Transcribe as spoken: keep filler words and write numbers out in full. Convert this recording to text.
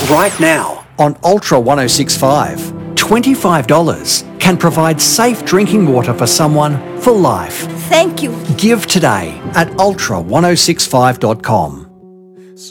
Right now on Ultra ten sixty-five, twenty-five dollars can provide safe drinking water for someone for life. Thank you. Give today at ultra ten sixty-five dot com.